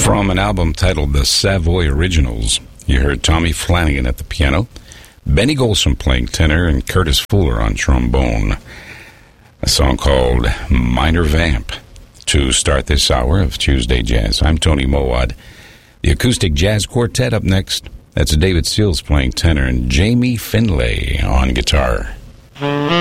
From an album titled The Savoy Originals, you heard Tommy Flanagan at the piano, Benny Golson playing tenor, and Curtis Fuller on trombone. A song called Minor Vamp to start this hour of Tuesday Jazz. I'm Tony Mowad. The Acoustic Jazz Quartet up next. That's David Seals playing tenor and Jamie Finlay on guitar.